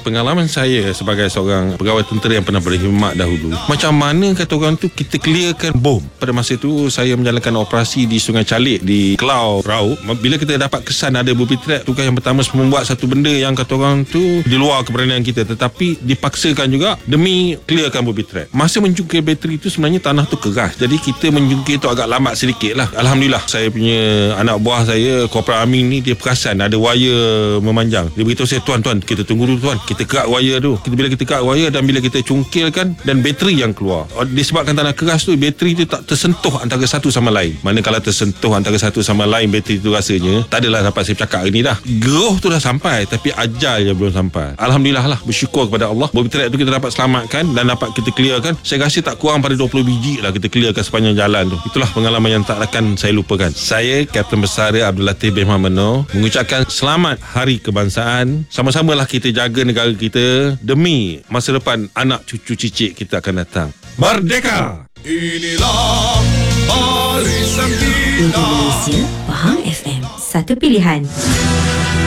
pengalaman saya sebagai seorang pegawai tentera yang pernah berkhidmat dahulu, macam mana kata orang tu kita clearkan bom. Pada masa itu saya menjalankan operasi di Sungai Calik di Kelau Rau. Bila kita dapat kesan ada booby trap, tugas yang pertama membuat satu benda yang kata orang tu di luar keberanian kita, tetapi dipaksakan juga demi clearkan booby trap. Masa menjungkir bateri itu sebenarnya tanah tu keras, jadi kita menjungkir tu agak lambat sedikit lah. Alhamdulillah, saya punya anak buah saya, Korporal Amin ni, dia perasan ada wire memanjang. Dia beritahu saya, tuan, kita tunggu dulu tuan, kita kerat wire tu. Bila kita kerat wire dan bila kita cungkilkan, dan bateri yang keluar, disebabkan tanah keras tu, bateri tu tak tersentuh antara satu sama lain. Mana kalau tersentuh antara satu sama lain, bateri tu rasanya tak adalah dapat saya cakap hari ni dah. Geruh tu dah sampai, tapi ajal je belum sampai. Alhamdulillah lah, bersyukur kepada Allah, booby trap tu kita dapat selamatkan dan dapat kita clearkan. Saya rasa tak kurang pada 20 biji lah kita clearkan sepanjang jalan tu. Itulah pengalaman yang tak akan saya lupakan. Saya, Kapten Besar Abdul Latif bin Muhammad Noor, mengucapkan selamat Hari Kebangsaan. Sama-samalah kita jaga negara kita demi masa depan anak cucu cicit kita akan datang. Merdeka! Inilah barisan kita. Indonesia Faham FM, satu pilihan.